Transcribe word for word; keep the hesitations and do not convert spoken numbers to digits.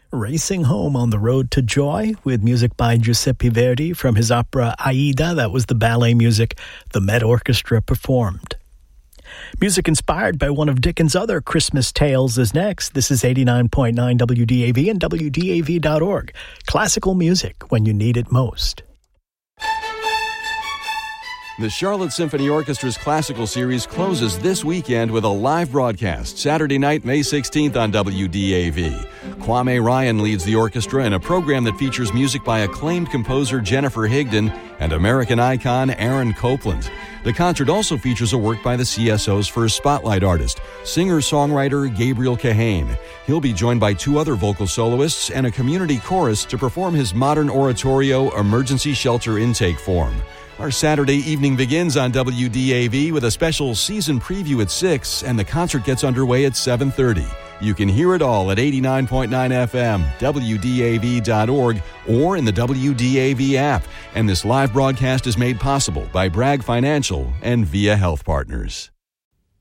Racing Home on the Road to Joy with music by Giuseppe Verdi from his opera Aida. That was the ballet music the Met Orchestra performed. Music inspired by one of Dickens' other Christmas tales is next. This is eighty-nine point nine W D A V and W D A V dot org. Classical music when you need it most. The Charlotte Symphony Orchestra's classical series closes this weekend with a live broadcast, Saturday night, May sixteenth on W D A V. Kwame Ryan leads the orchestra in a program that features music by acclaimed composer Jennifer Higdon and American icon Aaron Copland. The concert also features a work by the C S O's first spotlight artist, singer-songwriter Gabriel Kahane. He'll be joined by two other vocal soloists and a community chorus to perform his modern oratorio, Emergency Shelter Intake Form. Our Saturday evening begins on W D A V with a special season preview at six, and the concert gets underway at seven thirty. You can hear it all at eighty-nine point nine F M, W D A V dot org, or in the W D A V app. And this live broadcast is made possible by Bragg Financial and Via Health Partners.